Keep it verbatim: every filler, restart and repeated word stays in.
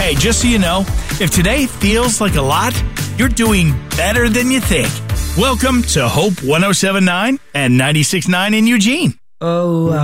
Hey, just so you know, if today feels like a lot, you're doing better than you think. Welcome to Hope one oh seven point nine and ninety-six point nine in Eugene. Oh,